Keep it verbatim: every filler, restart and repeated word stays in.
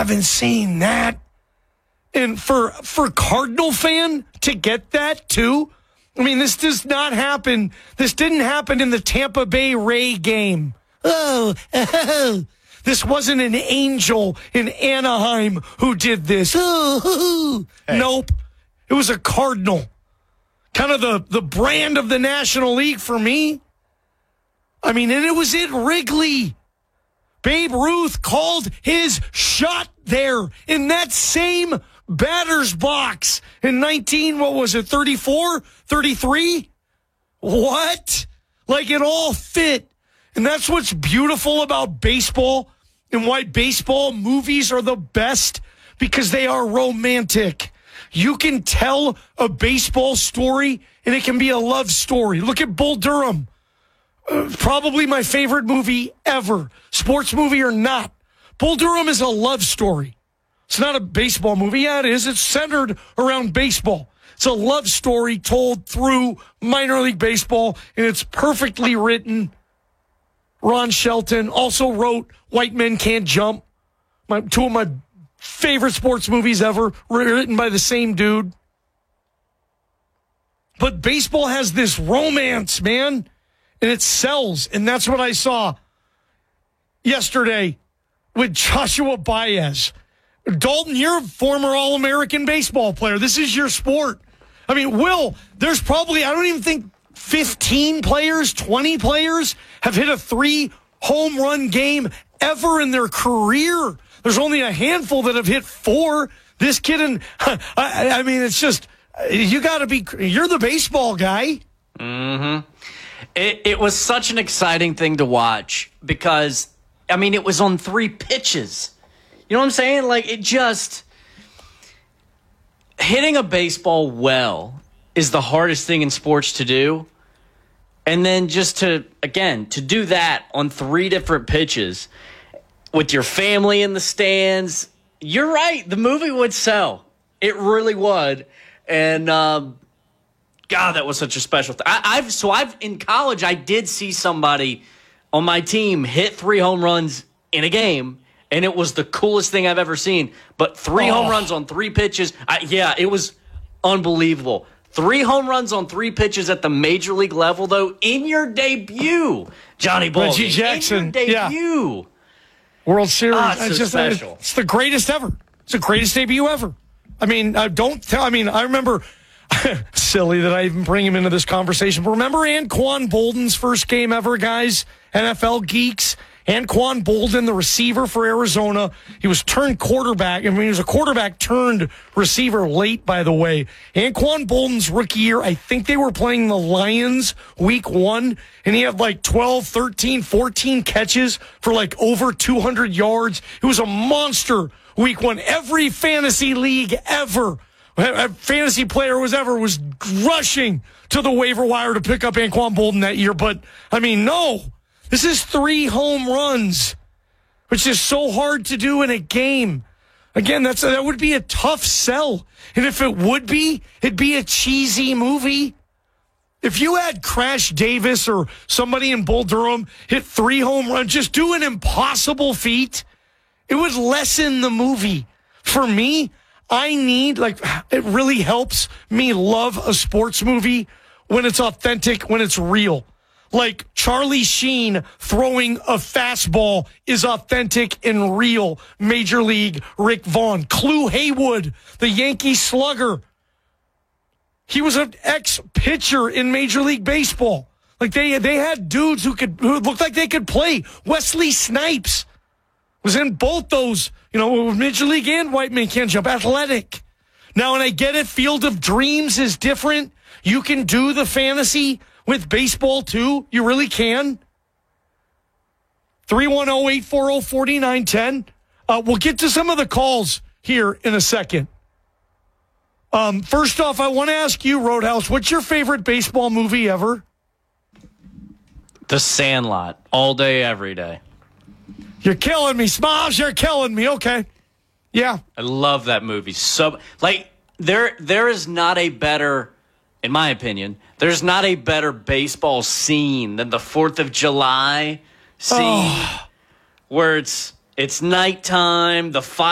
haven't seen that. And for for Cardinal fan to get that too, I mean, this does not happen. This didn't happen in the Tampa Bay Ray game. Oh, oh. This wasn't an Angel in Anaheim who did this. Oh, oh. Hey. Nope. It was a Cardinal. Kind of the, the brand of the National League for me. I mean, and it was at Wrigley. Babe Ruth called his shot there in that same batter's box in nineteen, what was it, thirty-four, thirty-three? What? Like it all fit. And that's what's beautiful about baseball and why baseball movies are the best, because they are romantic. You can tell a baseball story and it can be a love story. Look at Bull Durham. Uh, probably my favorite movie ever. Sports movie or not. Bull Durham is a love story. It's not a baseball movie. Yeah, it is. It's centered around baseball. It's a love story told through minor league baseball, and it's perfectly written. Ron Shelton also wrote White Men Can't Jump, my, two of my favorite sports movies ever, written by the same dude. But baseball has this romance, man, and it sells, and that's what I saw yesterday with Joshua Baez. Dalton, you're a former All-American baseball player. This is your sport. I mean, Will, there's probably, I don't even think fifteen players, twenty players have hit a three home run game ever in their career. There's only a handful that have hit four. This kid, and I, I mean, it's just, you got to be, you're the baseball guy. Mm-hmm. It, it was such an exciting thing to watch because, I mean, it was on three pitches. You know what I'm saying? Like, it just, hitting a baseball well is the hardest thing in sports to do. And then just to, again, to do that on three different pitches with your family in the stands, you're right. The movie would sell. It really would. And, um, God, that was such a special thing. I've, so I've, in college, I did see somebody on my team hit three home runs in a game, and it was the coolest thing I've ever seen. But three oh. home runs on three pitches, I, yeah, it was unbelievable. Three home runs on three pitches at the major league level, though, in your debut, Johnny Ballgame. Reggie Jackson. In your debut. Yeah. World Series. Ah, it's it's so just special. It's the greatest ever. It's the greatest debut ever. I mean, I don't tell, I mean, I remember, silly that I even bring him into this conversation, but remember Anquan Bolden's first game ever, guys? N F L geeks. Anquan Bolden, the receiver for Arizona. He was turned quarterback. I mean, he was a quarterback turned receiver late, by the way. Anquan Bolden's rookie year, I think they were playing the Lions week one, and he had like twelve, thirteen, fourteen catches for like over two hundred yards. It was a monster week one. Every fantasy league ever, a fantasy player was ever, was rushing to the waiver wire to pick up Anquan Bolden that year. But, I mean, no. This is three home runs, which is so hard to do in a game. Again, that's that would be a tough sell. And if it would be, it'd be a cheesy movie. If you had Crash Davis or somebody in Bull Durham hit three home runs, just do an impossible feat, it would lessen the movie. For me, I need, like, it really helps me love a sports movie when it's authentic, when it's real. Like Charlie Sheen throwing a fastball is authentic and real. Major League Rick Vaughn. Clu Haywood, the Yankee slugger. He was an ex-pitcher in Major League Baseball. Like they they had dudes who could who looked like they could play. Wesley Snipes was in both those, you know, Major League and White Men Can't Jump. Athletic. Now, and I get it, Field of Dreams is different. You can do the fantasy with baseball, too. You really can. three one zero, eight four zero, four nine one zero. Uh, we'll get to some of the calls here in a second. Um, first off, I want to ask you, Roadhouse, what's your favorite baseball movie ever? The Sandlot. All day, every day. You're killing me, Smiles. You're killing me. Okay. Yeah. I love that movie. So, like, there, there is not a better... In my opinion, there's not a better baseball scene than the fourth of July scene, oh. where it's it's nighttime, the fire.